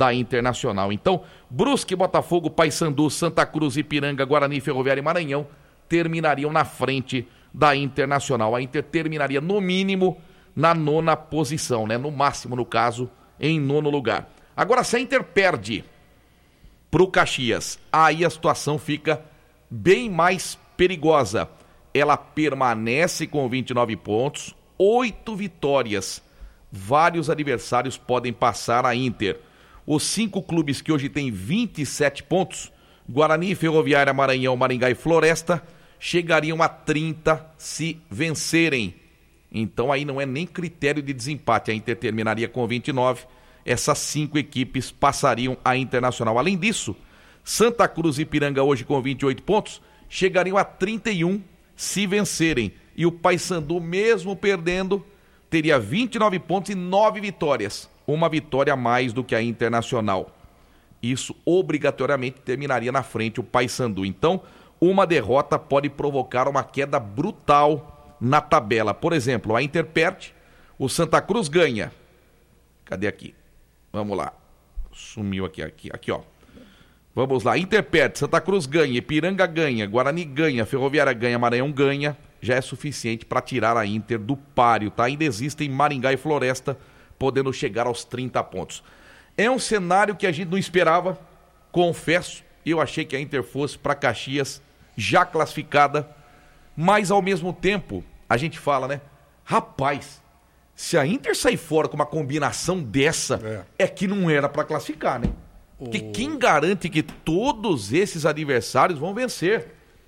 da Internacional. Então, Brusque, Botafogo, Paysandu, Santa Cruz, Ipiranga, Guarani, Ferroviária e Maranhão terminariam na frente da Internacional. A Inter terminaria no mínimo na 9ª posição, né? No máximo, no caso, em 9º lugar. Agora, se a Inter perde pro Caxias, aí a situação fica bem mais perigosa. Ela permanece com 29 pontos, 8 vitórias. Vários adversários podem passar a Inter. Os 5 clubes que hoje têm 27 pontos, Guarani, Ferroviária, Maranhão, Maringá e Floresta, chegariam a 30 se vencerem. Então aí não é nem critério de desempate. A Inter terminaria com 29. Essas 5 equipes passariam a Internacional. Além disso, Santa Cruz e Ipiranga hoje com 28 pontos, chegariam a 31 se vencerem. E o Paysandu, mesmo perdendo, teria 29 pontos e 9 vitórias. Uma vitória a mais do que a Internacional. Isso obrigatoriamente terminaria na frente o Paysandu. Então, uma derrota pode provocar uma queda brutal na tabela. Por exemplo, a Inter perde, o Santa Cruz ganha. Cadê aqui? Vamos lá. Sumiu aqui, ó. Vamos lá. Inter perde, Santa Cruz ganha, Ipiranga ganha, Guarani ganha, Ferroviária ganha, Maranhão ganha. Já é suficiente para tirar a Inter do páreo, tá? Ainda existem Maringá e Floresta podendo chegar aos 30 pontos. É um cenário que a gente não esperava, confesso. Eu achei que a Inter fosse para Caxias já classificada, mas ao mesmo tempo a gente fala, né? Rapaz, se a Inter sair fora com uma combinação dessa, é que não era para classificar, né? Porque quem garante que todos esses adversários vão vencer?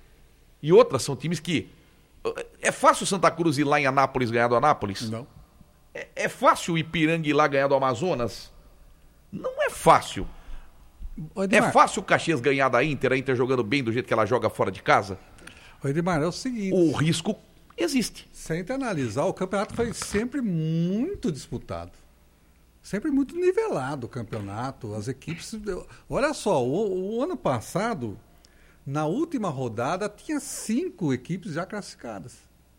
E outras são times que... É fácil o Santa Cruz ir lá em Anápolis ganhar do Anápolis? Não. É fácil o Ipiranga ir lá ganhar do Amazonas? Não é fácil. É fácil o Caxias ganhar da Inter, a Inter jogando bem do jeito que ela joga fora de casa? Ô Edmar, é o seguinte... O risco existe. Se a gente analisar, o campeonato foi sempre muito disputado. Sempre muito nivelado o campeonato. As equipes... Olha só, o ano passado, na última rodada, tinha 5 equipes já classificadas.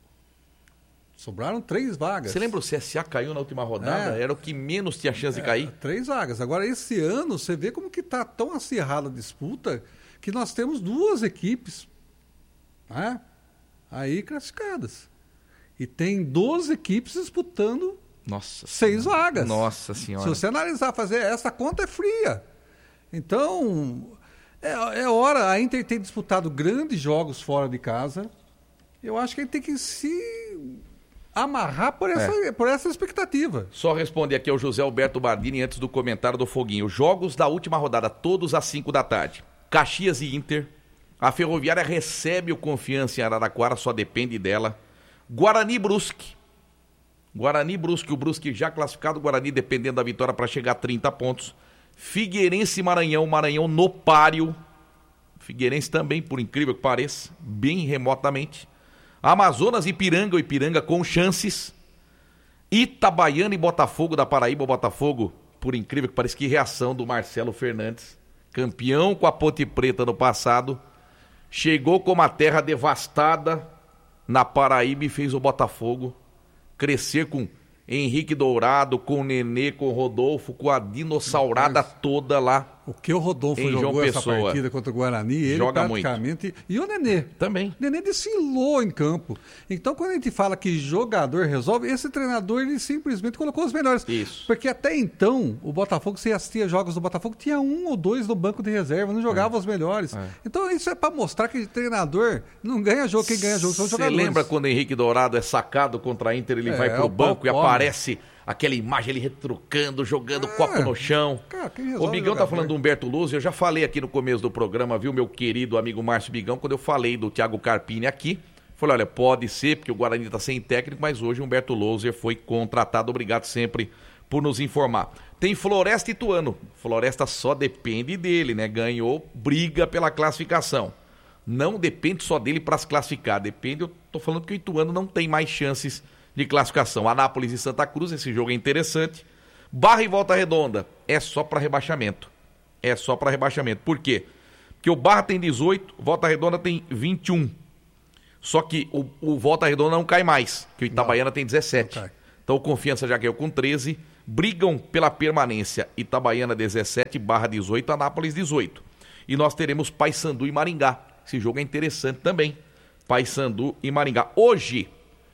Sobraram 3 vagas. Você lembra o CSA caiu na última rodada? Era o que menos tinha chance de cair? 3 vagas. Agora, esse ano, você vê como que está tão acirrada a disputa que nós temos 2 equipes, né, aí classificadas. E tem 12 equipes disputando 6 vagas. Nossa Senhora. Se você analisar, fazer essa conta é fria. Então, é hora. A Inter tem disputado grandes jogos fora de casa. Eu acho que a gente tem que se amarrar por essa expectativa. Só responder aqui ao José Alberto Bardini antes do comentário do Foguinho. Jogos da última rodada, todos às 5 da tarde. Caxias e Inter. A Ferroviária recebe o Confiança em Araraquara, só depende dela. Guarani e Brusque. O Brusque já classificado, o Guarani dependendo da vitória para chegar a 30 pontos. Figueirense e Maranhão no páreo. Figueirense também, por incrível que pareça, bem remotamente. Amazonas e Ipiranga, o Ipiranga com chances. Itabaiana e Botafogo da Paraíba, o Botafogo, por incrível que pareça, que reação do Marcelo Fernandes. Campeão com a Ponte Preta no passado. Chegou com uma terra devastada na Paraíba e fez o Botafogo crescer com Henrique Dourado, com o Nenê, com o Rodolfo, com a dinossaurada toda lá. O que o Rodolfo jogou essa partida contra o Guarani, ele joga praticamente... Muito. E o Nenê. Também. O Nenê desfilou em campo. Então, quando a gente fala que jogador resolve, esse treinador, ele simplesmente colocou os melhores. Isso. Porque até então, o Botafogo, você assistia jogos do Botafogo, tinha 1 ou 2 no banco de reserva, não jogava os melhores. Então, isso é para mostrar que treinador não ganha jogo, quem ganha jogo são os jogadores. Você lembra quando o Henrique Dourado é sacado contra a Inter, ele vai pro banco e aparece... Aquela imagem ele retrucando, jogando copo no chão. Cara, o Bigão tá falando do Humberto Luz. Eu já falei aqui no começo do programa, viu, meu querido amigo Márcio Bigão, quando eu falei do Thiago Carpini aqui. Falei, olha, pode ser, porque o Guarani tá sem técnico, mas hoje o Humberto Louser foi contratado. Obrigado sempre por nos informar. Tem Floresta e Ituano. Floresta só depende dele, né? Ganhou, briga pela classificação. Não depende só dele para se classificar. Depende, eu tô falando que o Ituano não tem mais chances de classificação. Anápolis e Santa Cruz, esse jogo é interessante. Barra e Volta Redonda, é só para rebaixamento. Por quê? Porque o Barra tem 18, Volta Redonda tem 21. Só que o Volta Redonda não cai mais, que o Itabaiana tem 17. Então o Confiança já caiu com 13, brigam pela permanência. Itabaiana 17, Barra 18, Anápolis 18. E nós teremos Paysandu e Maringá. Esse jogo é interessante também. Paysandu e Maringá. Hoje,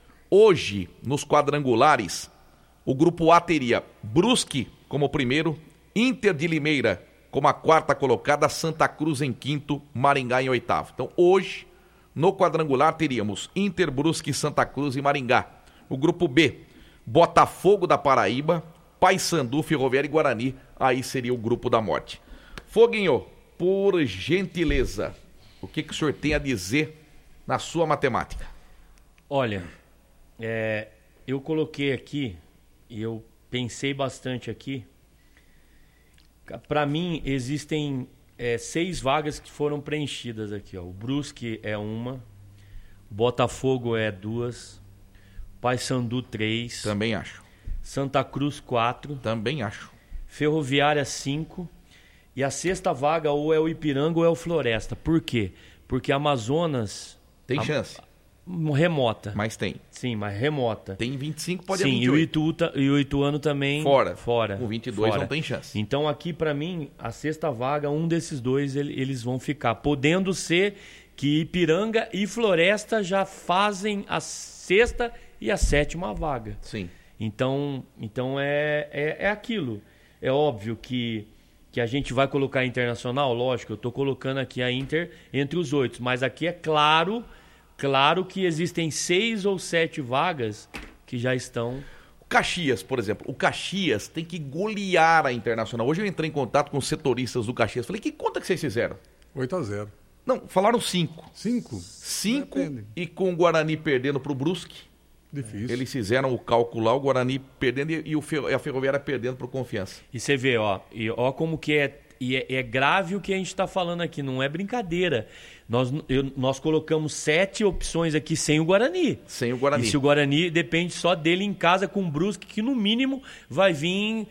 nos quadrangulares, o grupo A teria Brusque como primeiro, Inter de Limeira como a quarta colocada, Santa Cruz em quinto, Maringá em oitavo. Então, hoje, no quadrangular, teríamos Inter, Brusque, Santa Cruz e Maringá. O grupo B, Botafogo da Paraíba, Paysandu, Ferroviária e Guarani. Aí seria o grupo da morte. Foguinho, por gentileza, o que o senhor tem a dizer na sua matemática? Olha, eu coloquei aqui, e eu pensei bastante aqui. Para mim, existem 6 vagas que foram preenchidas aqui. Ó. O Brusque é uma, Botafogo é 2, Paysandu 3. Também acho. Santa Cruz 4. Também acho. Ferroviária 5. E a 6ª vaga ou é o Ipiranga ou é o Floresta. Por quê? Porque Amazonas... Tem chance. Remota. Mas tem. Sim, mas remota. Tem 25, pode Sim, 28. E o Ituano também... Fora. Com 22 fora. não tem chance. Então aqui, para mim, a 6ª vaga, um desses dois, eles vão ficar. Podendo ser que Ipiranga e Floresta já fazem a 6ª e a 7ª vaga. Sim. Então é aquilo. É óbvio que a gente vai colocar a Internacional, lógico, eu estou colocando aqui a Inter entre os 8, mas aqui é claro que existem 6 ou 7 vagas que já estão... O Caxias, por exemplo, o Caxias tem que golear a Internacional. Hoje eu entrei em contato com os setoristas do Caxias, falei, que conta que vocês fizeram? 8-0. Não, falaram 5. 5? 5 Depende. E com o Guarani perdendo pro Brusque. Difícil. Eles fizeram o cálculo lá, o Guarani perdendo e a Ferroviária perdendo pro Confiança. E você vê, ó como que é grave o que a gente está falando aqui, não é brincadeira. Nós colocamos 7 opções aqui sem o Guarani. Sem o Guarani. E se o Guarani depende só dele em casa com o Brusque, que no mínimo vai vir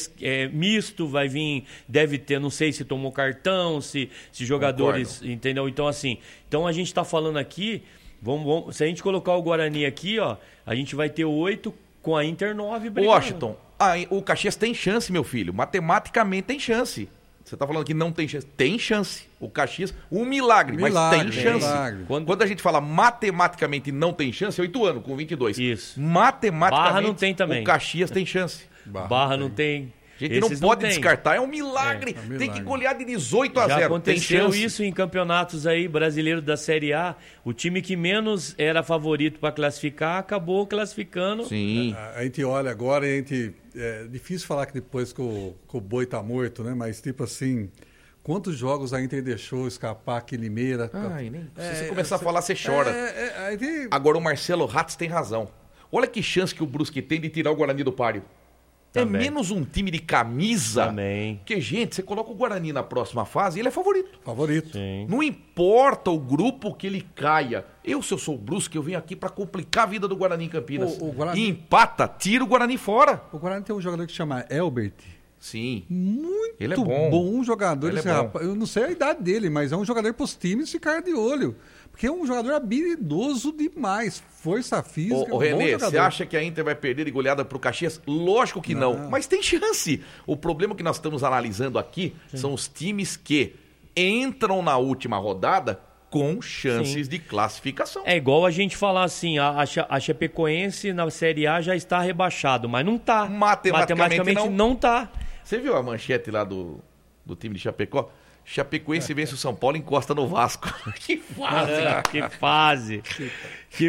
misto, vai vir, deve ter, não sei se tomou cartão, se jogadores, Concordo. entendeu? Então assim, a gente está falando aqui, se a gente colocar o Guarani aqui, ó, a gente vai ter 8 com a Inter 9 brigando. Washington, o Caxias tem chance, meu filho, matematicamente tem chance. Você está falando que não tem chance. Tem chance. O Caxias, um milagre, mas tem chance. Quando a gente fala matematicamente não tem chance, é o Ituano com 22. Isso. Matematicamente, Barra não tem também. o Caxias tem chance. Barra não tem. A gente não pode descartar, é um milagre. Tem que golear de 18-0. Já aconteceu tem chance. isso em campeonatos aí brasileiros da Série A. O time que menos era favorito para classificar acabou classificando. Sim. A gente olha agora e a gente... É difícil falar que depois que o boi tá morto, né? Mas tipo assim, quantos jogos a Inter deixou escapar que Limeira... Se você começar a falar, você chora. Agora o Marcelo Ratz tem razão. Olha que chance que o Brusque tem de tirar o Guarani do páreo. Também. É menos um time de camisa. Também. Porque, gente, você coloca o Guarani na próxima fase, ele é favorito. Favorito. Sim. Não importa o grupo que ele caia. Se eu sou o Brusque, eu venho aqui pra complicar a vida do Guarani em Campinas. O Guarani... E empata, tira o Guarani fora. O Guarani tem um jogador que se chama Elbert. Sim. Muito ele é bom jogador. Ele esse é bom. rapaz, eu não sei a idade dele, mas é um jogador para os times ficar de olho. Porque é um jogador habilidoso demais. Força física. Ô Renê, você acha que a Inter vai perder de goleada pro Caxias? Lógico que não. Mas tem chance. O problema que nós estamos analisando aqui são os times que entram na última rodada com chances de classificação. É igual a gente falar assim, a Chapecoense na Série A já está rebaixado, mas não está. Matematicamente não está. Você viu a manchete lá do time de Chapecó? Chapecoense vence o São Paulo e encosta no Vasco. Que fase! Que fase! Que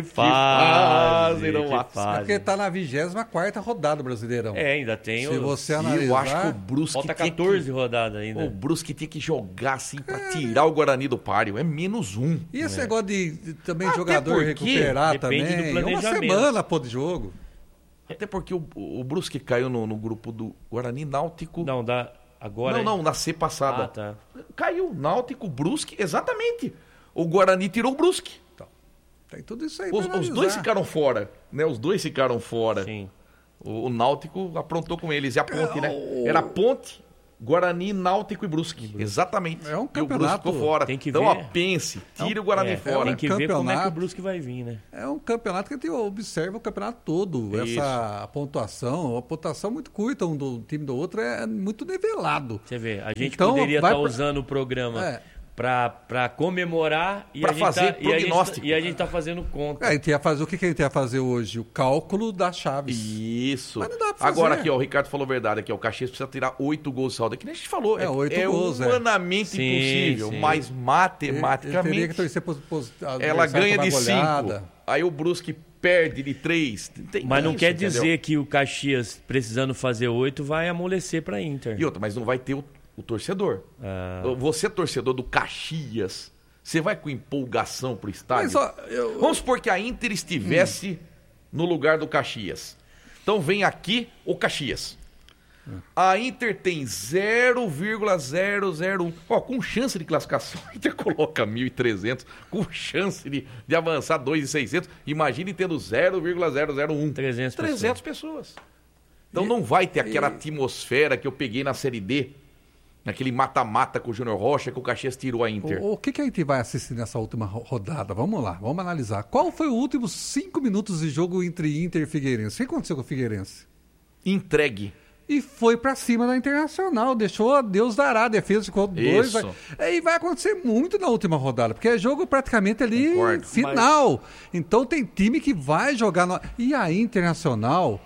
fase! É porque tá na 24ª rodada do Brasileirão. Ainda tem. Se você analisar... Eu acho que o Brusque falta 14 rodadas ainda. O Brusque tinha que jogar assim pra tirar o Guarani do páreo. É menos um. E esse negócio de também jogador recuperar também? Depende do planejamento. Uma semana pô de jogo. Até porque o Brusque caiu no grupo do Guarani Náutico. Não, agora... Não, na C passada. Tá. Caiu, Náutico, Brusque, exatamente. O Guarani tirou o Brusque. Então, tem tudo isso aí Os dois ficaram fora, né? Os dois ficaram fora. Sim. O Náutico aprontou com eles. E a Ponte, né? Era a Ponte Guarani, Náutico e Brusque. Exatamente. É um E o Brusque campeonato. ficou fora. Tem que então, ver. ó, pense, tira o Guarani fora. Tem que ver como é que o campeonato. Brusque vai vir, né? É um campeonato que a gente observa o campeonato todo. Isso. Essa pontuação, a pontuação muito curta um do time do outro, é muito nivelado. Você vê, a gente Então, poderia vai estar pra- usando o programa É. para comemorar e Pra a gente fazer tá, e a gente prognóstico. e a gente tá fazendo conta. A gente ia fazer, o que a gente ia fazer hoje? O cálculo das chaves. Isso. Mas não dá pra fazer. Agora aqui, ó, o Ricardo falou a verdade aqui, ó, o Caxias precisa tirar 8 gols de saldo. É que nem a gente falou, É, 8 gols, é. humanamente Sim, impossível, sim. mas Ele matematicamente teria que torcer ela ganha de 5. goleada. Aí o Brusque perde de 3. Mas não isso, quer entendeu? dizer que o Caxias, precisando fazer 8, vai amolecer para Inter. E outra, mas não vai ter o torcedor. Ah. Você, torcedor do Caxias, você vai com empolgação pro estádio? Mas, ó, Vamos supor que a Inter estivesse no lugar do Caxias. Então vem aqui o Caxias. A Inter tem 0,001. Ó, com chance de classificação, a Inter coloca 1.300. Com chance de avançar 2.600. Imagine tendo 0,001. 300 pessoas. Então não vai ter aquela atmosfera que eu peguei na Série D. Naquele mata-mata com o Júnior Rocha que o Caxias tirou a Inter. O que a gente vai assistir nessa última rodada? Vamos lá, vamos analisar. Qual foi o último 5 minutos de jogo entre Inter e Figueirense? O que aconteceu com o Figueirense? Entregue. E foi pra cima da Internacional, deixou a Deus dará, a defesa ficou 2. Isso. E vai acontecer muito na última rodada, porque é jogo praticamente ali Concordo. final. Então tem time que vai jogar. E a Internacional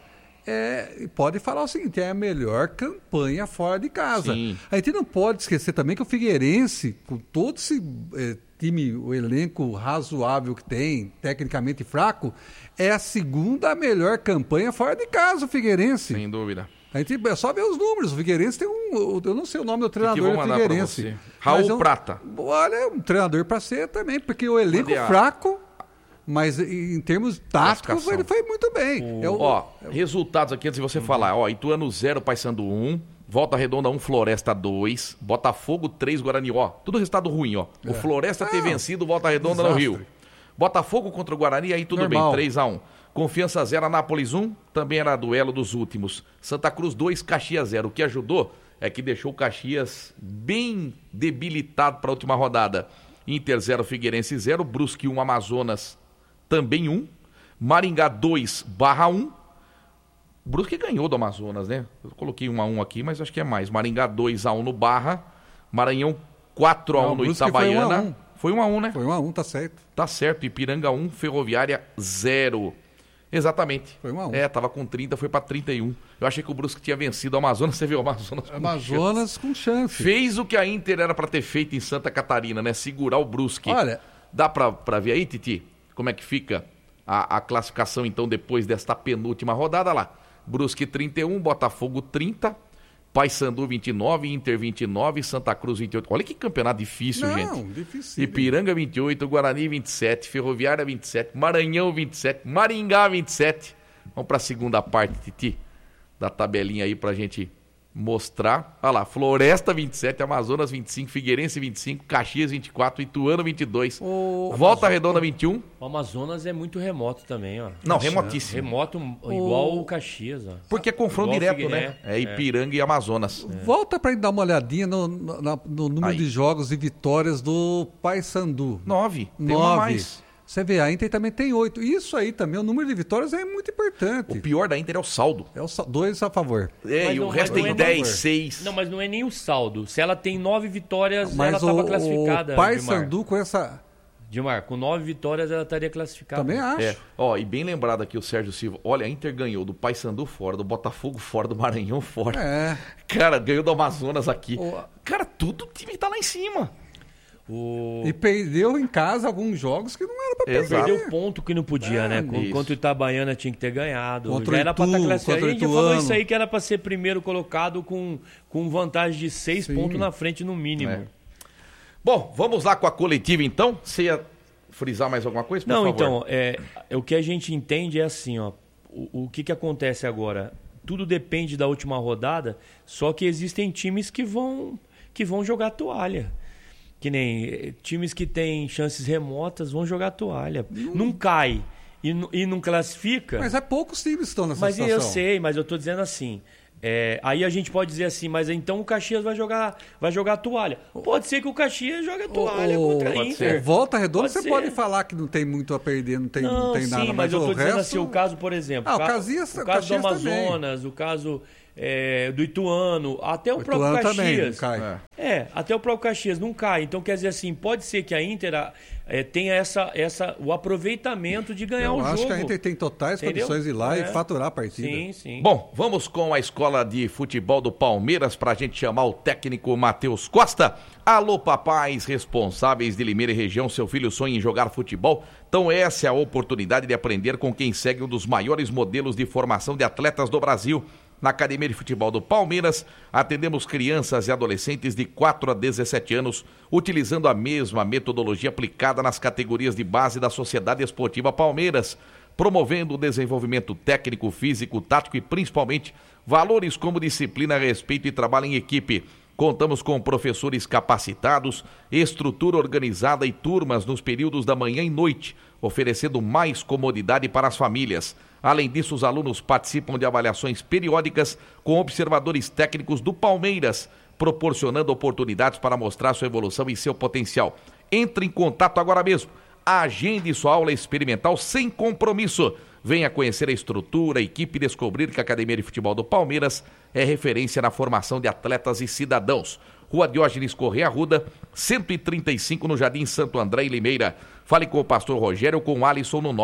pode falar o seguinte: é a melhor campanha fora de casa. Sim. A gente não pode esquecer também que o Figueirense, com todo esse time, o elenco razoável que tem, tecnicamente fraco, é a segunda melhor campanha fora de casa, o Figueirense. Sem dúvida. A gente é só ver os números. O Figueirense tem eu não sei o nome do Que treinador vou do mandar pra Figueirense. você. Raul Mas Prata. Olha, é um treinador para ser também, porque o elenco Cadê a- fraco, mas em termos táticos Classificação. ele foi muito bem. Resultados aqui antes de você falar. Ó, Ituano 0, Paysandu 1. Volta Redonda 1, Floresta 2. Botafogo 3, Guarani. Ó, tudo resultado ruim, ó. O Floresta ter vencido Volta Redonda no desastre. Rio. Botafogo contra o Guarani, aí tudo Normal. bem, 3-1. Confiança 0, Anápolis 1, também era duelo dos últimos. Santa Cruz 2, Caxias 0. O que ajudou é que deixou o Caxias bem debilitado para a última rodada. Inter 0, Figueirense 0, Brusque 1, Amazonas também 1, Maringá 2/1. Brusque ganhou do Amazonas, né? Eu coloquei 1-1 aqui, mas acho que é mais. Maringá 2-1 no Barra, Maranhão 4-1 Não, no Brusque foi Itabaiana. 1-1. Foi 1-1, né? Foi 1-1, tá certo. Tá certo, Ipiranga 1, Ferroviária 0. Exatamente. Foi 1-1. Tava com 30, foi pra 31. Eu achei que o Brusque tinha vencido o Amazonas, você viu o Amazonas com Amazonas com chance. chance. Fez o que a Inter era pra ter feito em Santa Catarina, né? Segurar o Brusque. Olha, Dá pra ver aí, Titi, como é que fica a classificação então depois desta penúltima rodada lá. Brusque 31, Botafogo 30, Paysandu 29, Inter 29, Santa Cruz 28. Olha que campeonato difícil, gente. não, difícil. Ipiranga 28, Guarani 27, Ferroviária 27, Maranhão 27, Maringá 27. Vamos para a segunda parte, Titi, da tabelinha aí pra gente mostrar. Olha lá, Floresta 27, Amazonas 25, Figueirense 25, Caxias 24, Ituano 22, Volta Redonda 21. O Amazonas é muito remoto também, ó. Não, remotíssimo. Remoto igual o Caxias, ó. Porque é confronto Igual direto, né? Figueirense. É Ipiranga e Amazonas. Volta pra gente dar uma olhadinha no número Aí. de jogos e vitórias do Paysandu. 9, tem uma 9. mais. Você vê, a Inter também tem 8. Isso aí também, o número de vitórias é muito importante. O pior da Inter é o saldo. É 2 a favor. É, Mas e o não- resto mas tem não é 10, favor. 6. Não, mas não é nem o saldo. Se ela tem 9 vitórias, Mas ela estava classificada. o Paysandu com essa... Dilmar, com 9 vitórias ela estaria classificada. Também acho. É, ó, e bem lembrado aqui o Sérgio Silva. Olha, a Inter ganhou do Paysandu fora, do Botafogo fora, do Maranhão fora. É. Cara, ganhou do Amazonas aqui. O- Cara, tudo o time tá lá em cima. E perdeu em casa alguns jogos que não era pra perder. Exato. Perdeu ponto que não podia, né? isso. Contra o Itabaiana tinha que ter ganhado. Contra o Já era pra Itu, estar classificado. contra A o gente já falou Ituano. isso aí que era pra ser primeiro colocado com vantagem de 6 Sim. pontos na frente no mínimo. É. Bom, vamos lá com a coletiva então. Você ia frisar mais alguma coisa, por Não, favor? então, o que a gente entende é assim, ó. O que acontece agora? Tudo depende da última rodada, só que existem times que vão jogar toalha. Que nem times que têm chances remotas vão jogar toalha. Não cai e não classifica. Mas é poucos times que estão nessa Mas situação. eu sei, mas eu tô dizendo assim, Aí a gente pode dizer assim, mas então o Caxias vai jogar a toalha. Pode ser que o Caxias jogue a toalha contra a Inter. Volta Redonda, você pode falar que não tem muito a perder, não tem nada. Sim, mas eu tô dizendo assim, o caso, por exemplo, o caso do Amazonas, o caso do Ituano, até o próprio Caxias. Também não cai. Até o próprio Caxias não cai. Então, quer dizer assim, pode ser que a Inter tenha o aproveitamento de ganhar o jogo. Eu acho que a Inter tem totais condições de ir lá e faturar a partida. Sim. Bom, vamos com a escola de futebol do Palmeiras para a gente chamar o técnico Matheus Costa. Alô, papais responsáveis de Limeira e região, seu filho sonha em jogar futebol? Então essa é a oportunidade de aprender com quem segue um dos maiores modelos de formação de atletas do Brasil. Na Academia de Futebol do Palmeiras, atendemos crianças e adolescentes de 4 a 17 anos, utilizando a mesma metodologia aplicada nas categorias de base da Sociedade Esportiva Palmeiras, promovendo o desenvolvimento técnico, físico, tático e principalmente valores como disciplina, respeito e trabalho em equipe. Contamos com professores capacitados, estrutura organizada e turmas nos períodos da manhã e noite, oferecendo mais comodidade para as famílias. Além disso, os alunos participam de avaliações periódicas com observadores técnicos do Palmeiras, proporcionando oportunidades para mostrar sua evolução e seu potencial. Entre em contato agora mesmo. Agende sua aula experimental sem compromisso. Venha conhecer a estrutura, a equipe e descobrir que a Academia de Futebol do Palmeiras é referência na formação de atletas e cidadãos. Rua Diógenes Corrêa Arruda, 135 no Jardim Santo André e Limeira. Fale com o pastor Rogério ou com o Alisson no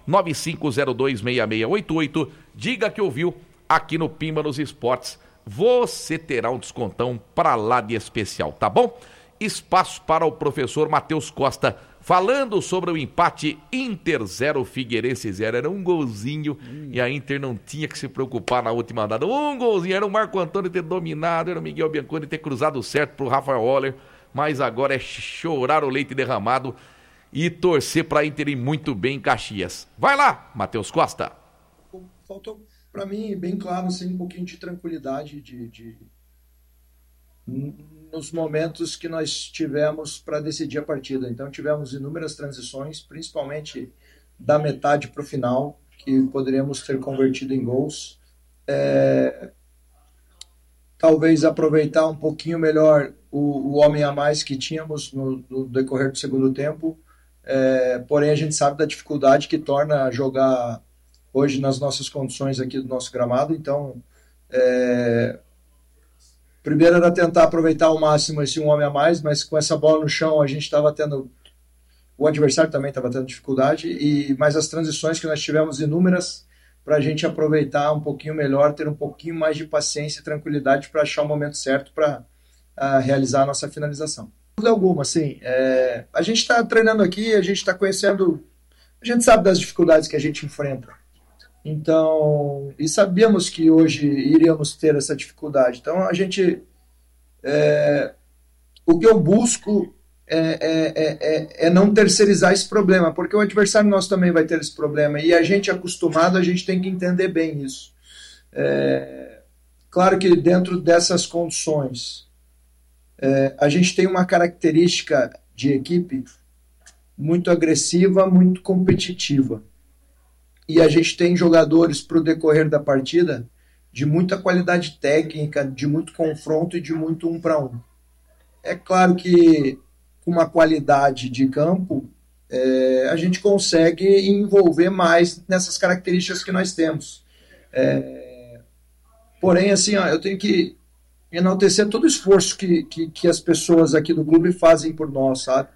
995026688. Diga que ouviu aqui no Pimba nos Esportes. Você terá um descontão pra lá de especial, tá bom? Espaço para o professor Matheus Costa, falando sobre o empate Inter 0, Figueirense 0. Era um golzinho e a Inter não tinha que se preocupar na última andada. Um golzinho, era o Marco Antônio ter dominado, era o Miguel Bianconi ter cruzado certo pro Rafael Waller, mas agora é chorar o leite derramado e torcer para a Inter ir muito bem em Caxias. Vai lá, Matheus Costa. Faltou para mim bem claro assim, um pouquinho de tranquilidade nos momentos que nós tivemos para decidir a partida. Então tivemos inúmeras transições, principalmente da metade para o final, que poderíamos ter convertido em gols. Talvez aproveitar um pouquinho melhor o homem a mais que tínhamos no decorrer do segundo tempo. Porém a gente sabe da dificuldade que torna jogar hoje nas nossas condições aqui do nosso gramado. Então primeiro era tentar aproveitar ao máximo esse um homem a mais, mas com essa bola no chão a gente estava tendo, o adversário também estava tendo dificuldade, mas as transições que nós tivemos inúmeras para a gente aproveitar um pouquinho melhor, ter um pouquinho mais de paciência e tranquilidade para achar o momento certo para realizar a nossa finalização. Alguma, sim. A gente está treinando aqui, a gente está conhecendo, a gente sabe das dificuldades que a gente enfrenta. Então, e sabíamos que hoje iríamos ter essa dificuldade. Então, a gente, o que eu busco é não terceirizar esse problema, porque o adversário nosso também vai ter esse problema, e a gente acostumado, a gente tem que entender bem isso. Claro que dentro dessas condições, a gente tem uma característica de equipe muito agressiva, muito competitiva. E a gente tem jogadores para o decorrer da partida de muita qualidade técnica, de muito confronto e de muito 1 para 1. É claro que com uma qualidade de campo, a gente consegue envolver mais nessas características que nós temos. Porém, assim, eu tenho que enaltecer todo o esforço que as pessoas aqui do clube fazem por nós, sabe?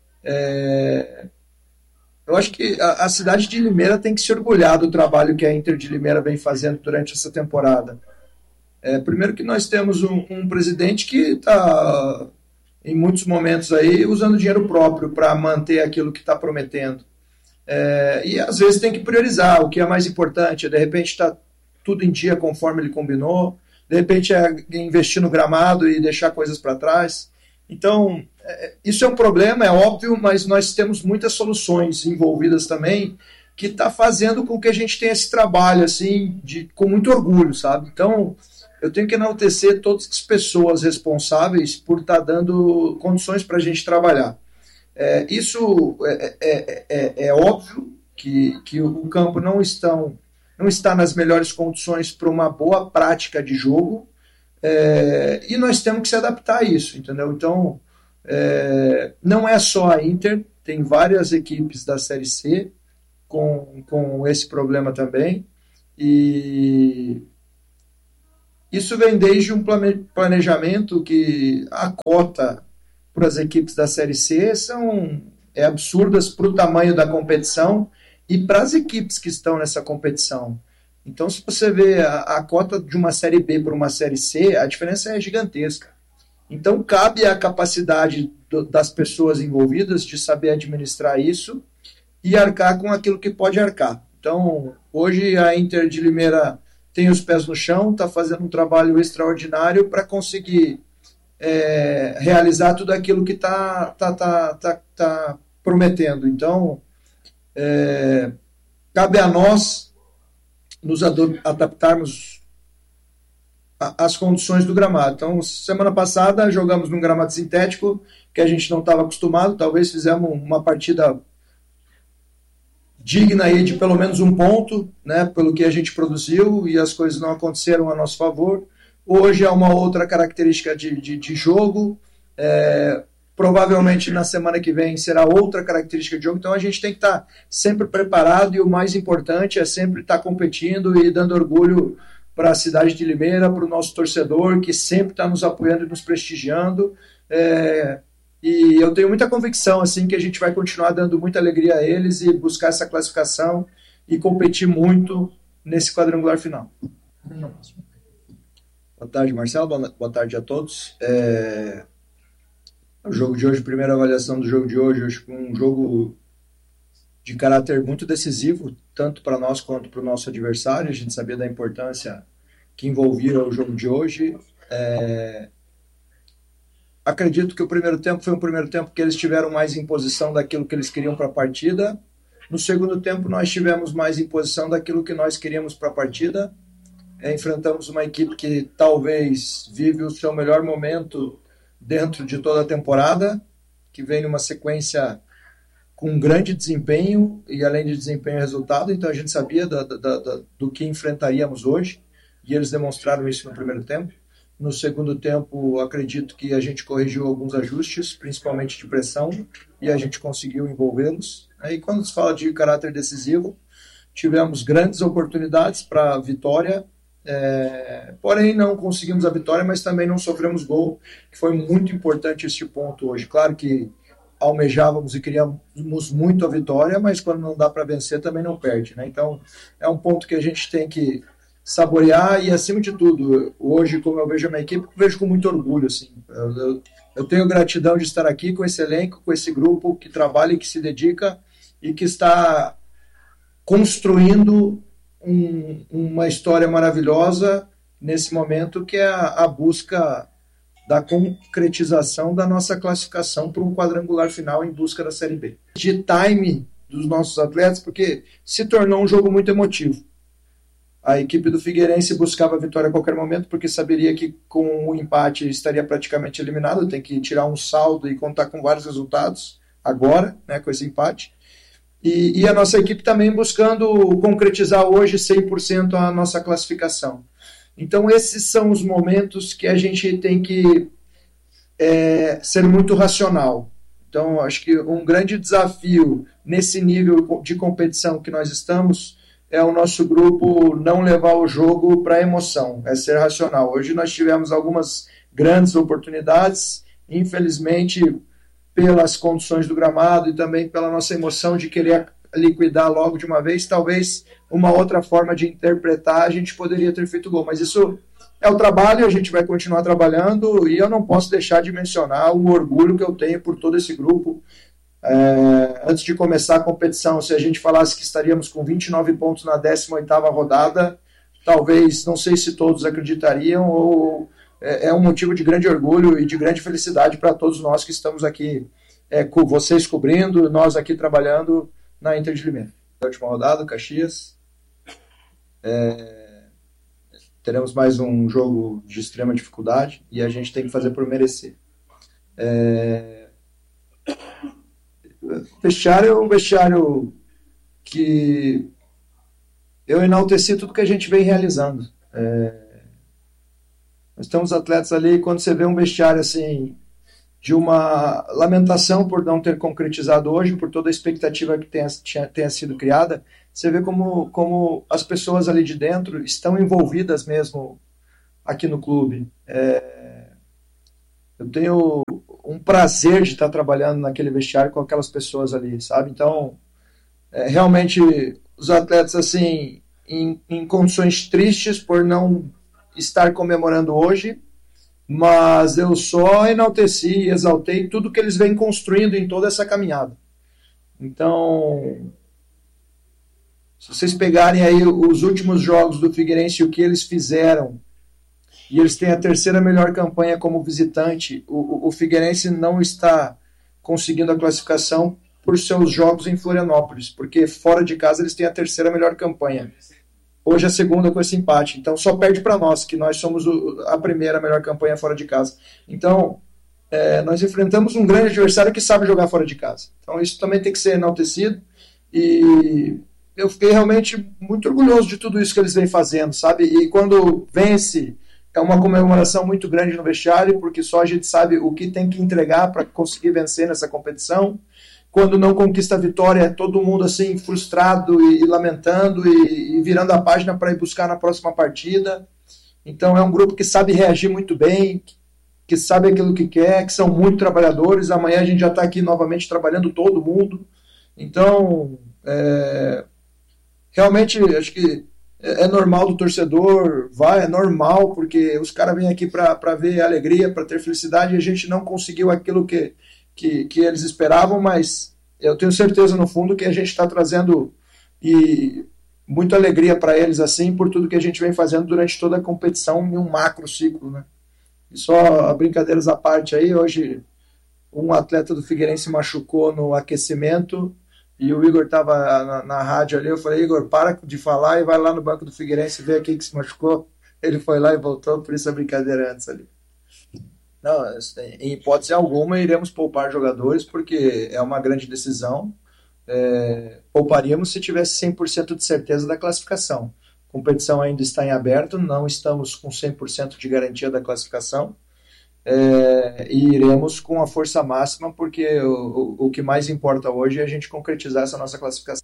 Eu acho que a cidade de Limeira tem que se orgulhar do trabalho que a Inter de Limeira vem fazendo durante essa temporada. Primeiro que nós temos um presidente que está, em muitos momentos, aí, usando dinheiro próprio para manter aquilo que está prometendo. E às vezes tem que priorizar o que é mais importante. De repente está tudo em dia conforme ele combinou. De repente investir no gramado e deixar coisas para trás. Então, isso é um problema, é óbvio, mas nós temos muitas soluções envolvidas também, que está fazendo com que a gente tenha esse trabalho assim, com muito orgulho, sabe? Então, eu tenho que enaltecer todas as pessoas responsáveis por estar dando condições para a gente trabalhar. Isso é óbvio que o campo não estão não está nas melhores condições para uma boa prática de jogo, e nós temos que se adaptar a isso, entendeu? Então, não é só a Inter, tem várias equipes da Série C com esse problema também, e isso vem desde um planejamento que a cota para as equipes da Série C é absurdas para o tamanho da competição e para as equipes que estão nessa competição. Então, se você vê a cota de uma Série B para uma Série C, a diferença é gigantesca. Então, cabe a capacidade das pessoas envolvidas de saber administrar isso e arcar com aquilo que pode arcar. Então, hoje a Inter de Limeira tem os pés no chão, está fazendo um trabalho extraordinário para conseguir realizar tudo aquilo que está prometendo. Então, cabe a nós nos adaptarmos às condições do gramado. Então, semana passada jogamos num gramado sintético que a gente não estava acostumado, talvez fizemos uma partida digna aí de pelo menos um ponto, né, pelo que a gente produziu, e as coisas não aconteceram a nosso favor. Hoje é uma outra característica de jogo, provavelmente na semana que vem será outra característica de jogo, então a gente tem que estar sempre preparado, e o mais importante é sempre estar competindo e dando orgulho para a cidade de Limeira, para o nosso torcedor, que sempre está nos apoiando e nos prestigiando, e eu tenho muita convicção assim, que a gente vai continuar dando muita alegria a eles e buscar essa classificação e competir muito nesse quadrangular final. Boa tarde, Marcelo. Boa tarde a todos. O jogo de hoje, primeira avaliação do jogo de hoje, acho que um jogo de caráter muito decisivo, tanto para nós quanto para o nosso adversário. A gente sabia da importância que envolvia o jogo de hoje. Acredito que o primeiro tempo foi um primeiro tempo que eles tiveram mais imposição daquilo que eles queriam para a partida. No segundo tempo, nós tivemos mais imposição daquilo que nós queríamos para a partida. Enfrentamos uma equipe que talvez vive o seu melhor momento dentro de toda a temporada, que vem numa sequência com um grande desempenho, e além de desempenho, resultado. Então a gente sabia do que enfrentaríamos hoje, e eles demonstraram isso no primeiro tempo. No segundo tempo, acredito que a gente corrigiu alguns ajustes, principalmente de pressão, e a gente conseguiu envolvê-los. Aí, quando se fala de caráter decisivo, tivemos grandes oportunidades para a vitória, porém não conseguimos a vitória, mas também não sofremos gol, que foi muito importante este ponto hoje. Claro que almejávamos e queríamos muito a vitória, mas quando não dá para vencer também não perde, né? Então é um ponto que a gente tem que saborear, e acima de tudo, hoje, como eu vejo a minha equipe, eu vejo com muito orgulho, assim. Eu tenho gratidão de estar aqui com esse elenco, com esse grupo que trabalha e que se dedica e que está construindo uma história maravilhosa nesse momento, que é a busca da concretização da nossa classificação para um quadrangular final em busca da Série B. De time dos nossos atletas, porque se tornou um jogo muito emotivo. A equipe do Figueirense buscava a vitória a qualquer momento, porque saberia que com o empate estaria praticamente eliminado, tem que tirar um saldo e contar com vários resultados agora, né, com esse empate. E a nossa equipe também buscando concretizar hoje 100% a nossa classificação. Então esses são os momentos que a gente tem que ser muito racional. Então acho que um grande desafio nesse nível de competição que nós estamos é o nosso grupo não levar o jogo para a emoção, é ser racional. Hoje nós tivemos algumas grandes oportunidades, infelizmente, pelas condições do gramado e também pela nossa emoção de querer liquidar logo de uma vez, talvez uma outra forma de interpretar a gente poderia ter feito gol, mas isso é o trabalho, a gente vai continuar trabalhando, e eu não posso deixar de mencionar o orgulho que eu tenho por todo esse grupo. Antes de começar a competição, se a gente falasse que estaríamos com 29 pontos na 18ª rodada, talvez, não sei se todos acreditariam, ou é um motivo de grande orgulho e de grande felicidade para todos nós que estamos aqui, com vocês cobrindo, nós aqui trabalhando na Inter de Limeira. Na última rodada, Caxias, teremos mais um jogo de extrema dificuldade e a gente tem que fazer por merecer. Vestiário é um vestiário que eu enalteci tudo que a gente vem realizando. Nós temos atletas ali, quando você vê um vestiário assim, de uma lamentação por não ter concretizado hoje, por toda a expectativa que tenha sido criada, você vê como as pessoas ali de dentro estão envolvidas mesmo aqui no clube. Eu tenho um prazer de estar trabalhando naquele vestiário com aquelas pessoas ali, sabe? Então, realmente, os atletas, assim, em condições tristes por não estar comemorando hoje, mas eu só enalteci e exaltei tudo que eles vêm construindo em toda essa caminhada. Então, se vocês pegarem aí os últimos jogos do Figueirense e o que eles fizeram, e eles têm a terceira melhor campanha como visitante, o Figueirense não está conseguindo a classificação por seus jogos em Florianópolis, porque fora de casa eles têm a terceira melhor campanha. Hoje a segunda com esse empate. Então só perde para nós, que nós somos a primeira melhor campanha fora de casa. Então, nós enfrentamos um grande adversário que sabe jogar fora de casa. Então isso também tem que ser enaltecido. E eu fiquei realmente muito orgulhoso de tudo isso que eles vêm fazendo, sabe? E quando vence, é uma comemoração muito grande no vestiário, porque só a gente sabe o que tem que entregar para conseguir vencer nessa competição. Quando não conquista a vitória, é todo mundo assim frustrado e lamentando e virando a página para ir buscar na próxima partida. Então é um grupo que sabe reagir muito bem, que sabe aquilo que quer, que são muito trabalhadores. Amanhã a gente já está aqui novamente trabalhando todo mundo. Então, realmente acho que é normal do torcedor, é normal, porque os caras vêm aqui para ver alegria, para ter felicidade, e a gente não conseguiu aquilo que eles esperavam, mas eu tenho certeza no fundo que a gente está trazendo muita alegria para eles assim, por tudo que a gente vem fazendo durante toda a competição em um macro ciclo, né? E só brincadeiras à parte aí, hoje um atleta do Figueirense machucou no aquecimento e o Igor estava na rádio ali, eu falei, Igor, para de falar e vai lá no banco do Figueirense ver quem que se machucou. Ele foi lá e voltou, por isso a brincadeira antes ali. Não, em hipótese alguma iremos poupar jogadores, porque é uma grande decisão. Pouparíamos se tivesse 100% de certeza da classificação. A competição ainda está em aberto, não estamos com 100% de garantia da classificação. E iremos com a força máxima, porque o que mais importa hoje é a gente concretizar essa nossa classificação.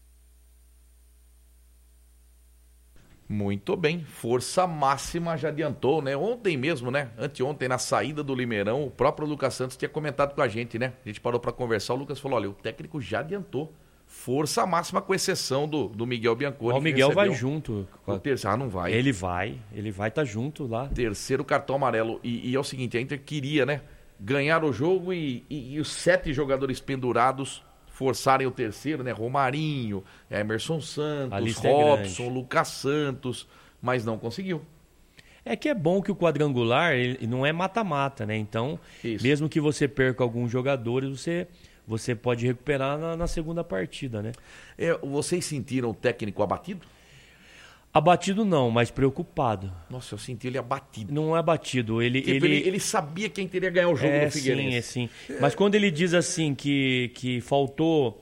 Muito bem, força máxima já adiantou, né? Ontem mesmo, né? Anteontem, na saída do Limeirão, o próprio Lucas Santos tinha comentado com a gente, né? A gente parou para conversar, o Lucas falou, olha, o técnico já adiantou. Força máxima, com exceção do Miguel Bianconi. O Miguel vai junto. Não vai. Ele vai estar junto lá. Terceiro cartão amarelo. E é o seguinte, a Inter queria, né? Ganhar o jogo e os 7 jogadores pendurados forçarem o terceiro, né? Romarinho, Emerson Santos, Robson, Lucas Santos, mas não conseguiu. É que é bom que o quadrangular ele não é mata-mata, né? Então, mesmo que você perca alguns jogadores, você pode recuperar na segunda partida, né? Vocês sentiram o técnico abatido? Abatido não, mas preocupado. Nossa, eu senti ele abatido. Não é abatido. Ele sabia quem teria ganhar o jogo do Figueirense. Sim. Mas quando ele diz assim que faltou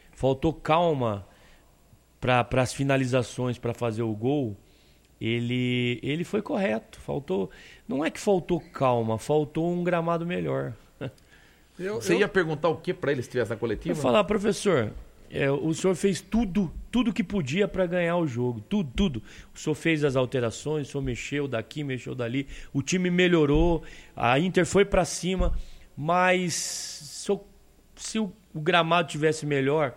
calma para as finalizações, para fazer o gol, ele foi correto. Não é que faltou calma, faltou um gramado melhor. Você ia perguntar o que para ele se estivesse na coletiva? Eu ia falar, professor, o senhor fez tudo que podia para ganhar o jogo, tudo. O senhor fez as alterações, o senhor mexeu daqui, mexeu dali, o time melhorou, a Inter foi para cima, mas se o gramado tivesse melhor,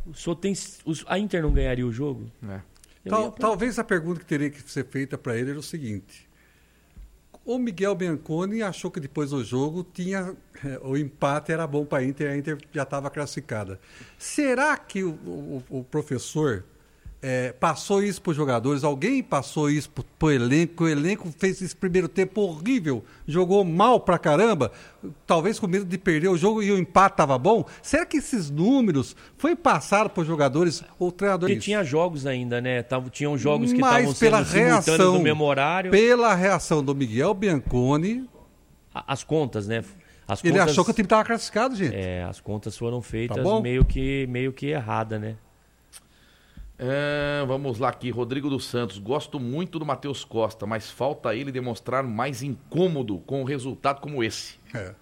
a Inter não ganharia o jogo? Talvez a pergunta que teria que ser feita para ele era o seguinte: o Miguel Bianconi achou que depois do jogo o empate era bom para a Inter já estava classificada. Será que o professor passou isso para os jogadores? Alguém passou isso para o elenco? O elenco fez esse primeiro tempo horrível, jogou mal pra caramba, talvez com medo de perder o jogo e o empate estava bom? Será que esses números foi passado para os jogadores ou treinadores? Porque tinha jogos ainda, né? Tinham jogos que estavam sendo simultâneos no mesmo horário. Pela reação do Miguel Bianconi, as contas, né? Ele achou que o time estava classificado, gente. As contas foram feitas meio que errada, né? Vamos lá aqui, Rodrigo dos Santos. Gosto muito do Matheus Costa, mas falta ele demonstrar mais incômodo com um resultado como esse.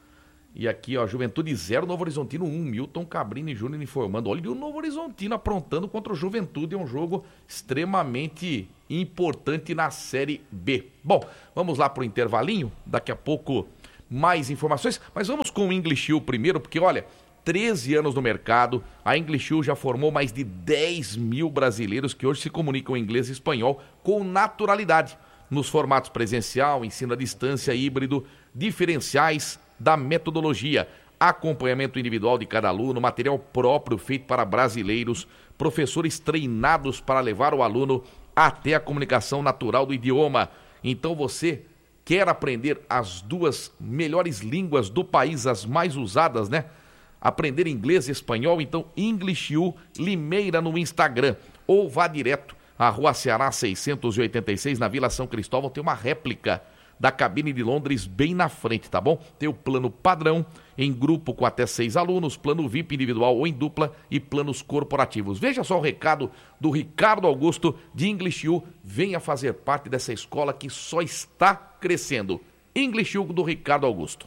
E aqui, ó, Juventude 0, Novo Horizontino 1, Milton Cabrini Júnior informando. Olha o Novo Horizontino aprontando contra o Juventude, é um jogo extremamente importante na Série B. Bom, vamos lá pro intervalinho, daqui a pouco mais informações, mas vamos com o English U primeiro, porque olha, 13 anos no mercado, a English U já formou mais de 10 mil brasileiros que hoje se comunicam em inglês e espanhol com naturalidade, nos formatos presencial, ensino à distância, híbrido, diferenciais da metodologia, acompanhamento individual de cada aluno, material próprio feito para brasileiros, professores treinados para levar o aluno até a comunicação natural do idioma. Então você quer aprender as 2 melhores línguas do país, as mais usadas, né? Aprender inglês e espanhol, então English U Limeira no Instagram, ou vá direto à Rua Ceará 686, na Vila São Cristóvão, tem uma réplica da cabine de Londres bem na frente, tá bom? Tem o plano padrão, em grupo com até 6 alunos, plano VIP individual ou em dupla e planos corporativos. Veja só o recado do Ricardo Augusto de English U, venha fazer parte dessa escola que só está crescendo. English U do Ricardo Augusto.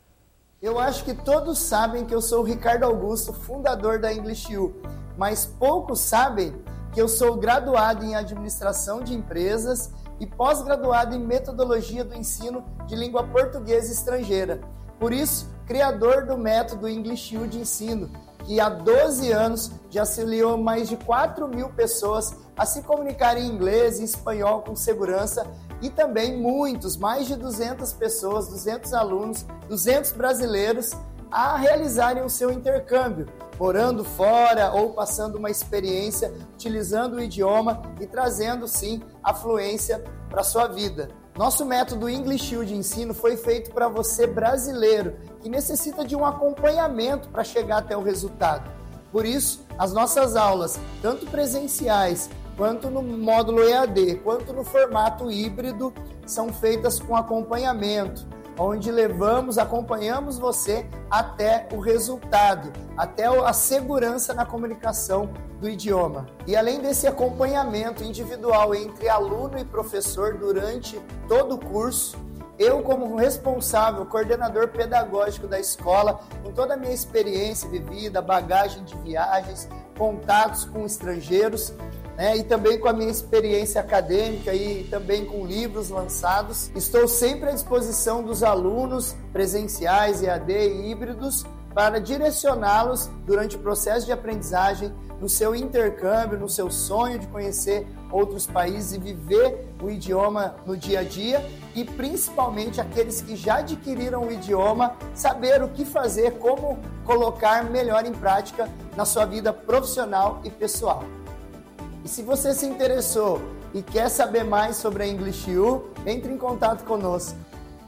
Eu acho que todos sabem que eu sou o Ricardo Augusto, fundador da English U, mas poucos sabem que eu sou graduado em administração de empresas e pós-graduado em metodologia do ensino de língua portuguesa estrangeira. Por isso, criador do método English U de ensino, que há 12 anos já auxiliou mais de 4 mil pessoas a se comunicar em inglês e espanhol com segurança e também mais de 200 pessoas, 200 alunos, 200 brasileiros a realizarem o seu intercâmbio, morando fora ou passando uma experiência, utilizando o idioma e trazendo, sim, a fluência para a sua vida. Nosso método English U de ensino foi feito para você brasileiro, que necessita de um acompanhamento para chegar até o resultado. Por isso, as nossas aulas, tanto presenciais, quanto no módulo EAD, quanto no formato híbrido, são feitas com acompanhamento, onde acompanhamos você até o resultado, até a segurança na comunicação do idioma. E além desse acompanhamento individual entre aluno e professor durante todo o curso, eu, como responsável, coordenador pedagógico da escola, com toda a minha experiência vivida, bagagem de viagens, contatos com estrangeiros, e também com a minha experiência acadêmica e também com livros lançados, estou sempre à disposição dos alunos presenciais, EAD e híbridos para direcioná-los durante o processo de aprendizagem, no seu intercâmbio, no seu sonho de conhecer outros países e viver o idioma no dia a dia, e principalmente aqueles que já adquiriram o idioma, saber o que fazer, como colocar melhor em prática na sua vida profissional e pessoal. E se você se interessou e quer saber mais sobre a English U, entre em contato conosco.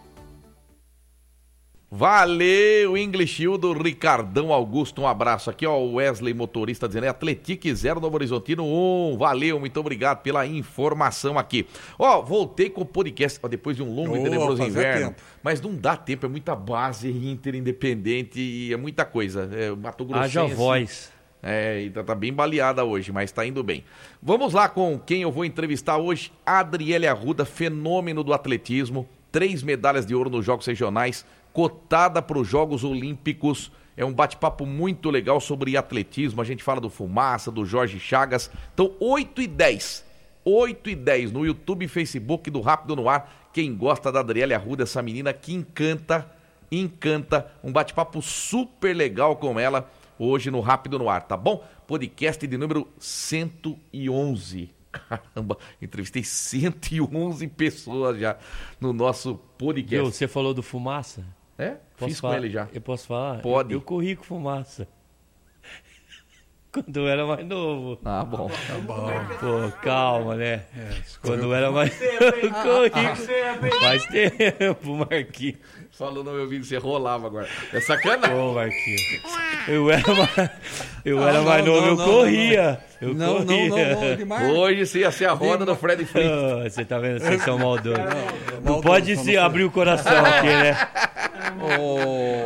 Valeu, English U do Ricardão Augusto, um abraço. Aqui, ó, o Wesley, motorista, dizendo, Atletique 0, Novo Horizontino 1. Valeu, muito obrigado pela informação aqui. Ó, voltei com o podcast, depois de um longo e tenebroso inverno. Tempo. Mas não dá tempo, é muita base, Inter, Independente, e é muita coisa. Mato Grossense. Haja voz. Tá bem baleada hoje, mas tá indo bem. Vamos lá com quem eu vou entrevistar hoje. Adriele Arruda, fenômeno do atletismo, 3 medalhas de ouro nos Jogos Regionais, cotada para os Jogos Olímpicos. É um bate-papo muito legal sobre atletismo. A gente fala do Fumaça, do Jorge Chagas. Então, 8h10 no YouTube e Facebook do Rápido no Ar. Quem gosta da Adriele Arruda, essa menina que encanta. Um bate-papo super legal com ela hoje no Rápido no Ar, tá bom? Podcast de número 111. Caramba, entrevistei 111 pessoas já no nosso podcast. Você falou do Fumaça? Fiz com ele já. Eu posso falar? Pode. Eu corri com Fumaça. Quando eu era mais novo. Ah, bom. Tá bom. Pô, calma, né? Quando eu era mais novo, eu corri. Faz tempo, Marquinhos. Falou no meu vídeo, você rolava agora. É sacanagem. Ô, Marquinhos. Eu era mais novo, eu corria. Não, demais. Hoje você ia ser a roda do Fred Fritz. Você tá vendo? Vocês são maldosos. Não pode se abrir o coração aqui, né?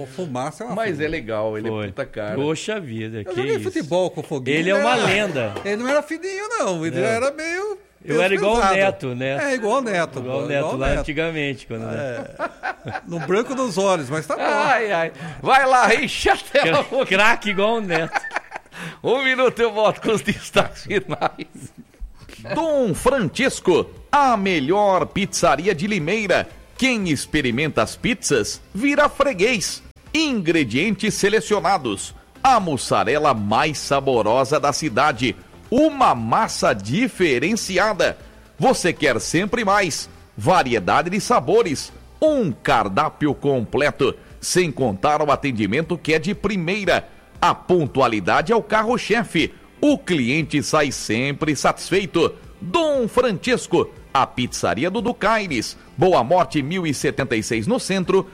O Fumaça é uma Mas figura. é legal, ele é puta cara. Poxa vida, Eu que joguei isso. futebol com o Foguinho. Ele é uma lenda. Ele não era fininho, não. Ele era meio... Eu era igual o pesado. Neto, né? É, igual o Neto. Igual pô, o Neto igual o lá Neto. antigamente. Quando... No branco dos olhos, mas tá bom. Ai. Vai lá, enche a tela. Craque igual o Neto. 1 minuto eu volto com os destaques finais. Dom Francisco, a melhor pizzaria de Limeira. Quem experimenta as pizzas vira freguês. Ingredientes selecionados. A mussarela mais saborosa da cidade. Uma massa diferenciada. Você quer sempre mais. Variedade de sabores. Um cardápio completo. Sem contar o atendimento que é de primeira. A pontualidade é o carro-chefe. O cliente sai sempre satisfeito. Dom Francisco, a pizzaria do Ducaires. Boa Morte 1076 no centro,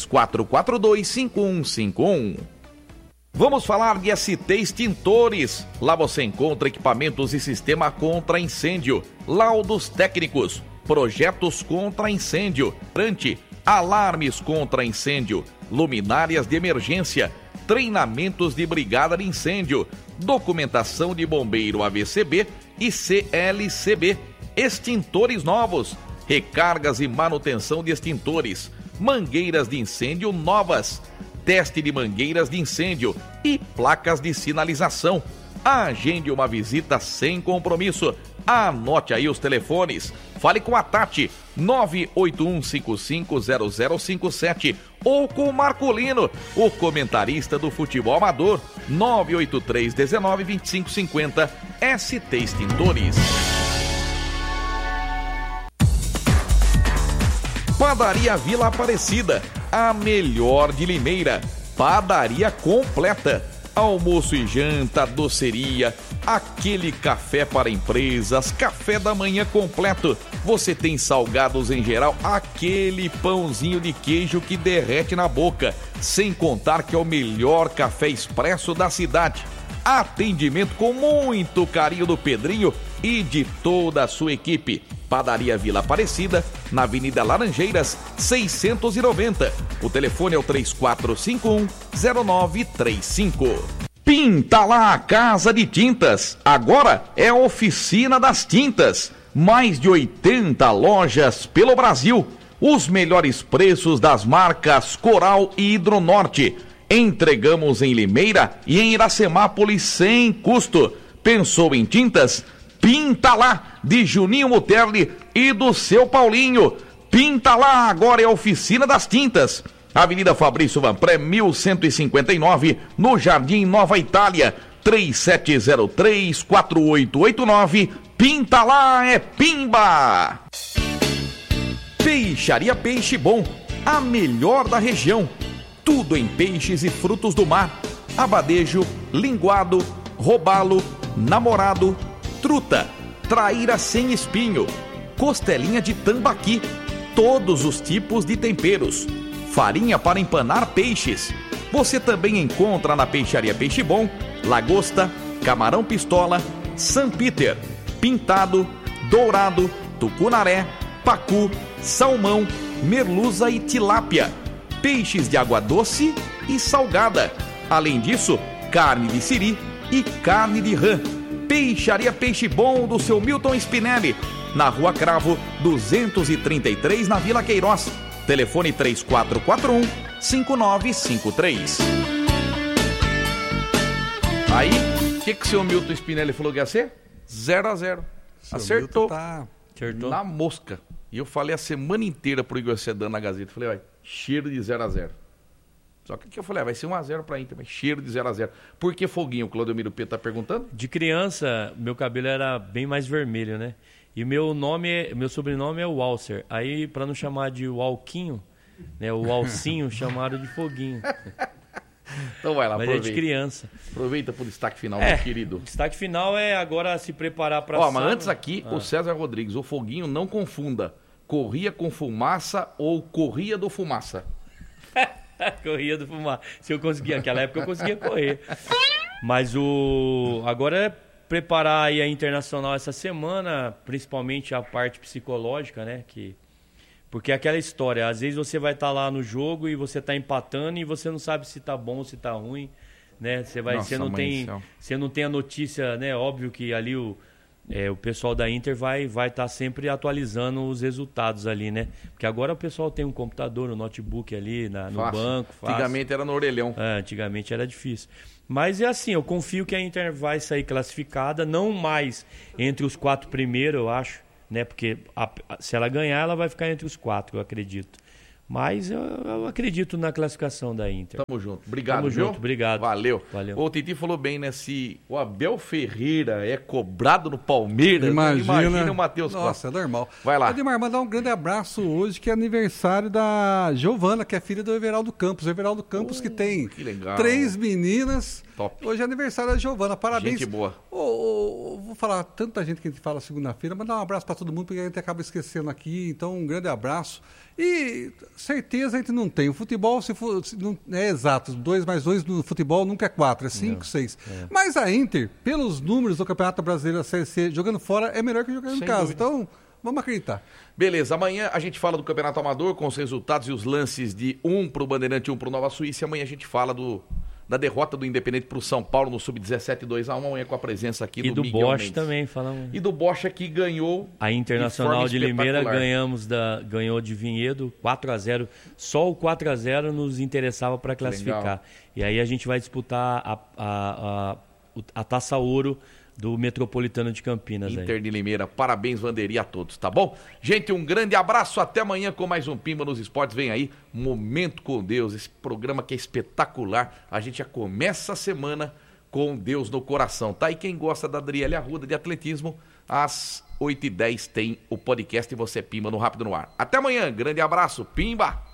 3442-5151. Vamos falar de ST Extintores. Lá você encontra equipamentos e sistema contra incêndio, laudos técnicos, projetos contra incêndio, alarmes contra incêndio, luminárias de emergência, treinamentos de brigada de incêndio, documentação de bombeiro AVCB e CLCB, extintores novos, recargas e manutenção de extintores, mangueiras de incêndio novas, teste de mangueiras de incêndio e placas de sinalização. Agende uma visita sem compromisso. Anote aí os telefones. Fale com a Tati, 981550057, ou com o Marcolino, o comentarista do futebol amador, 983192550, ST Extintores. Padaria Vila Aparecida, a melhor de Limeira. Padaria completa. Almoço e janta, doceria, aquele café para empresas, café da manhã completo. Você tem salgados em geral, aquele pãozinho de queijo que derrete na boca. Sem contar que é o melhor café expresso da cidade. Atendimento com muito carinho do Pedrinho e de toda a sua equipe. Padaria Vila Aparecida, na Avenida Laranjeiras, 690. O telefone é o 3451-0935. Pinta lá a Casa de Tintas. Agora é a oficina das tintas. Mais de 80 lojas pelo Brasil. Os melhores preços das marcas Coral e Hidronorte. Entregamos em Limeira e em Iracemápolis sem custo. Pensou em tintas? Pinta lá, de Juninho Muterli e do seu Paulinho. Pinta lá, agora é a oficina das tintas. Avenida Fabrício Vanpré, 1159, no Jardim Nova Itália, 3703-4889. Pinta lá, é pimba! Peixaria Peixe Bom, a melhor da região. Tudo em peixes e frutos do mar. Abadejo, linguado, robalo, namorado, truta, traíra sem espinho, costelinha de tambaqui, todos os tipos de temperos, farinha para empanar peixes. Você também encontra na Peixaria Peixe Bom, lagosta, camarão pistola, San Peter, pintado, dourado, tucunaré, pacu, salmão, merluza e tilápia, peixes de água doce e salgada. Além disso, carne de siri e carne de rã. Peixaria Peixe Bom do seu Milton Spinelli, na Rua Cravo, 233, na Vila Queiroz. Telefone 3441-5953. Aí, o que o seu Milton Spinelli falou que ia ser? 0-0. Acertou. Acertou. Na mosca. E eu falei a semana inteira pro Igor Sedano na Gazeta. Falei, olha, cheiro de 0-0. Só que aqui eu falei, vai ser 1-0 pra Inter, mas cheiro de 0-0. Por que Foguinho? O Claudomiro P tá perguntando? De criança, meu cabelo era bem mais vermelho, né? E meu sobrenome é Walser. Aí, pra não chamar de Walquinho, né? O Walcinho chamaram de Foguinho. Então vai lá, mas aproveita. é de criança. Aproveita pro destaque final, meu querido. O destaque final é agora se preparar pra Ó, mas antes aqui, o César Rodrigues, o Foguinho, não confunda. Corria com fumaça ou corria do fumaça? Corria do fumaça. Se eu conseguia, naquela época eu conseguia correr. Mas agora é preparar aí a Internacional essa semana, principalmente a parte psicológica, né? Porque é aquela história, às vezes você vai estar lá no jogo e você está empatando e você não sabe se está bom ou se está ruim, né? Você não tem a notícia, né? Óbvio que ali o pessoal da Inter vai estar sempre atualizando os resultados ali, né? Porque agora o pessoal tem um computador, um notebook ali no banco. Fácil. Antigamente era no orelhão. Antigamente era difícil. Mas é assim, eu confio que a Inter vai sair classificada, não mais entre os 4 primeiros, eu acho, né? Porque se ela ganhar, ela vai ficar entre os 4, eu acredito. Mas eu acredito na classificação da Inter. Tamo junto. Obrigado, Tamo viu? junto, obrigado. Valeu. O Titi falou bem, né? Se o Abel Ferreira é cobrado no Palmeiras, imagina o Matheus Costa. Nossa, é normal. Vai lá. Edmar, mandar um grande abraço hoje, que é aniversário da Giovana, que é filha do Everaldo Campos. O Everaldo Campos que tem 3 meninas. Top. Hoje é aniversário da Giovana. Parabéns. Gente boa. Vou falar tanta gente que a gente fala segunda-feira, mandar um abraço para todo mundo, porque a gente acaba esquecendo aqui. Então, um grande abraço. E certeza a gente não tem. O futebol, se não é exato, 2 mais 2 no futebol nunca é 4, é 5, 6. Mas a Inter, pelos números do Campeonato Brasileiro da Série C, jogando fora, é melhor que jogando em casa. Dúvida. Então, vamos acreditar. Beleza, amanhã a gente fala do Campeonato Amador com os resultados e os lances de 1 para o Bandeirante e 1 para o Nova Suíça. E amanhã a gente fala da derrota do Independente para o São Paulo no Sub-17 2-1, amanhã com a presença aqui do Miguel Bosch Mendes. Também falamos. E do Bosch que ganhou a Internacional de Limeira, ganhou de Vinhedo 4-0. Só o 4-0 nos interessava para classificar. Legal. E aí a gente vai disputar a Taça Ouro do Metropolitano de Campinas. Inter de Limeira, parabéns, Vanderia, a todos, tá bom? Gente, um grande abraço, até amanhã com mais um Pimba nos Esportes. Vem aí, Momento com Deus, esse programa que é espetacular. A gente já começa a semana com Deus no coração, tá? E quem gosta da Adriele Arruda de atletismo, às 8h10 tem o podcast e você Pimba no Rápido no Ar. Até amanhã, grande abraço, Pimba!